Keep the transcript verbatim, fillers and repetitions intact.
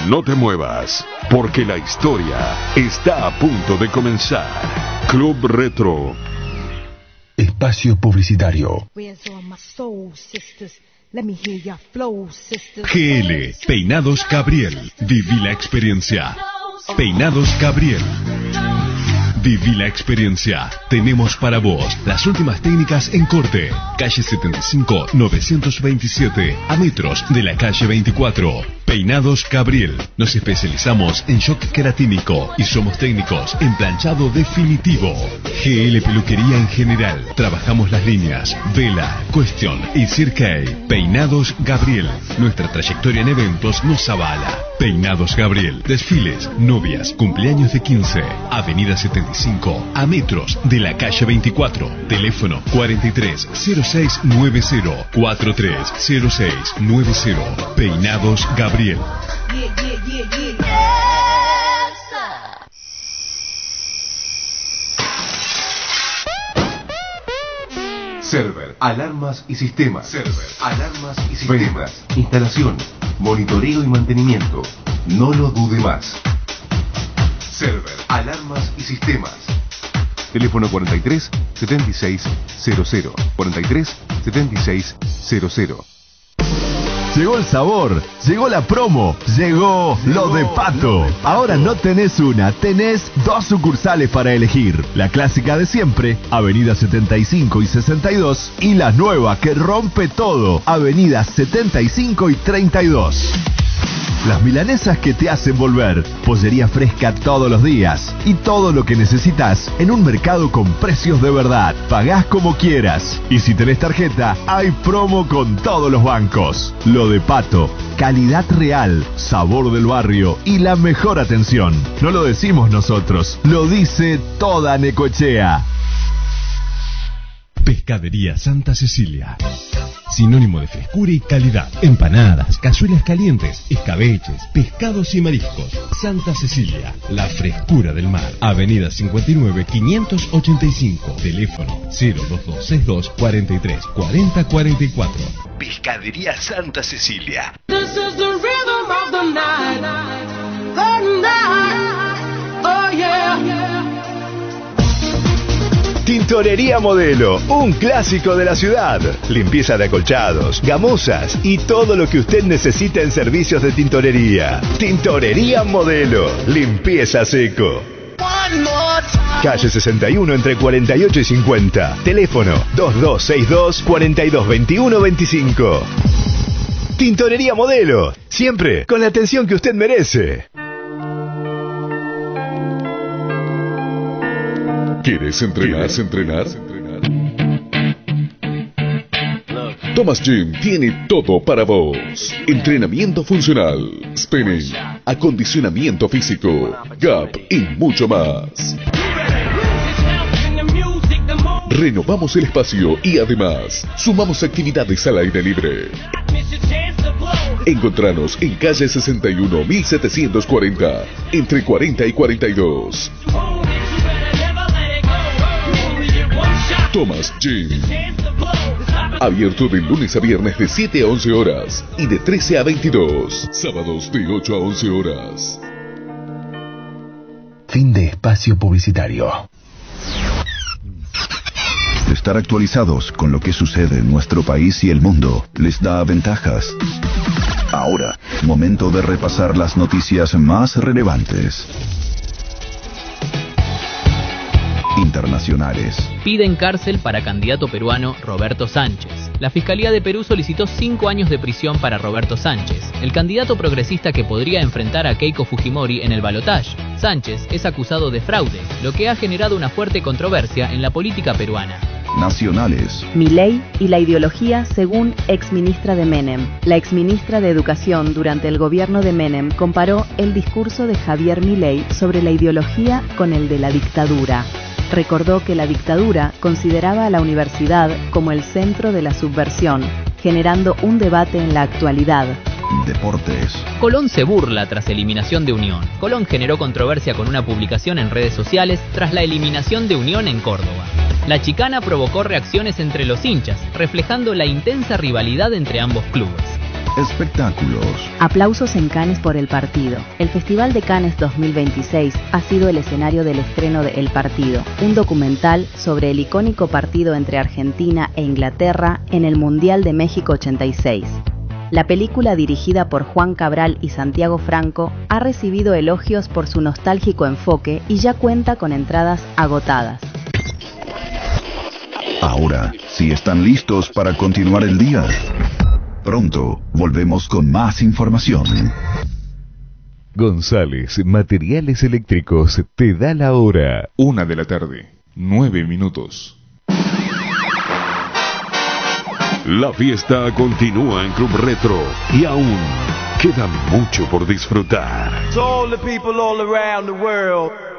No te muevas, porque la historia está a punto de comenzar. Club Retro. Espacio publicitario. G L, Peinados Gabriel. Viví la experiencia. Peinados Gabriel. Viví la experiencia. Tenemos para vos las últimas técnicas en corte. Calle setenta y cinco, novecientos veintisiete, a metros de la calle veinticuatro. Peinados Gabriel. Nos especializamos en shock queratínico y somos técnicos en planchado definitivo. G L Peluquería en general. Trabajamos las líneas Vela, Question y Cirque. Peinados Gabriel. Nuestra trayectoria en eventos nos avala. Peinados Gabriel. Desfiles, novias, cumpleaños de quince. Avenida setenta y cinco, a metros de la calle veinticuatro. Teléfono cuarenta y tres cero seis noventa, cuarenta y tres cero seis noventa. Peinados Gabriel. Server, alarmas y sistemas. Server, alarmas y sistemas. Ventas, instalación, monitoreo y mantenimiento. No lo dude más. Server, alarmas y sistemas. Teléfono cuarenta y tres setenta y seis cero cero. cuarenta y tres setenta y seis cero cero. Llegó el sabor, llegó la promo, llegó lo de Pato. Ahora no tenés una, tenés dos sucursales para elegir. La clásica de siempre, Avenida setenta y cinco y sesenta y dos, y la nueva que rompe todo, Avenida setenta y cinco y treinta y dos. Las milanesas que te hacen volver, pollería fresca todos los días y todo lo que necesitas en un mercado con precios de verdad. Pagás como quieras y si tenés tarjeta, hay promo con todos los bancos. Lo de Pato, calidad real, sabor del barrio y la mejor atención. No lo decimos nosotros, lo dice toda Necochea. Pescadería Santa Cecilia. Sinónimo de frescura y calidad. Empanadas, cazuelas calientes, escabeches, pescados y mariscos. Santa Cecilia, la frescura del mar. Avenida cincuenta y nueve, quinientos ochenta y cinco. Teléfono cero dos dos seis dos, cuarenta y tres, cuarenta, cuarenta y cuatro. Pescadería Santa Cecilia. This is the rhythm of the night. The night. Oh yeah. Tintorería Modelo, un clásico de la ciudad. Limpieza de acolchados, gamuzas y todo lo que usted necesita en servicios de tintorería. Tintorería Modelo, limpieza seco. Calle sesenta y uno entre cuarenta y ocho y cincuenta. Teléfono dos dos seis dos, cuarenta y dos veintiuno veinticinco. Tintorería Modelo, siempre con la atención que usted merece. ¿Quieres entrenar? ¿Quieres entrenar? Thomas Gym tiene todo para vos. Entrenamiento funcional, spinning, acondicionamiento físico, gap y mucho más. Renovamos el espacio y además sumamos actividades al aire libre. Encontranos en calle sesenta y uno, mil setecientos cuarenta, entre cuarenta y cuarenta y dos. Thomas Gym. Abierto de lunes a viernes de siete a once horas y de trece a veintidós. Sábados de ocho a once horas. Fin de espacio publicitario. Estar actualizados con lo que sucede en nuestro país y el mundo les da ventajas. Ahora, momento de repasar las noticias más relevantes. Internacionales. Piden cárcel para candidato peruano Roberto Sánchez. La Fiscalía de Perú solicitó cinco años de prisión para Roberto Sánchez, el candidato progresista que podría enfrentar a Keiko Fujimori en el balotaje. Sánchez es acusado de fraude, lo que ha generado una fuerte controversia en la política peruana. Nacionales. Milei y la ideología según exministra de Menem. La exministra de Educación durante el gobierno de Menem comparó el discurso de Javier Milei sobre la ideología con el de la dictadura. Recordó que la dictadura consideraba a la universidad como el centro de la subversión, generando un debate en la actualidad. Deportes. Colón se burla tras eliminación de Unión. Colón generó controversia con una publicación en redes sociales tras la eliminación de Unión en Córdoba. La chicana provocó reacciones entre los hinchas, reflejando la intensa rivalidad entre ambos clubes. espectáculos. Aplausos en Cannes por El Partido. El Festival de Cannes dos mil veintiséis ha sido el escenario del estreno de El Partido, un documental sobre el icónico partido entre Argentina e Inglaterra en el Mundial de México ochenta y seis. La película, dirigida por Juan Cabral y Santiago Franco, ha recibido elogios por su nostálgico enfoque y ya cuenta con entradas agotadas. Ahora, si están listos para continuar el día, pronto volvemos con más información. González Materiales Eléctricos te da la hora. Una de la tarde, nueve minutos. La fiesta continúa en Club Retro y aún queda mucho por disfrutar. To all the people all around the world.